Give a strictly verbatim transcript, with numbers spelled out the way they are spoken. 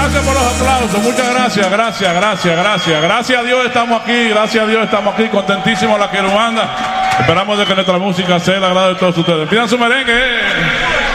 gracias por los aplausos, muchas gracias, gracias, gracias, gracias. Gracias a Dios estamos aquí, gracias a Dios estamos aquí, contentísimos la querubanda. Esperamos de que nuestra música sea el agrado de todos ustedes. Pidan su merengue. Eh.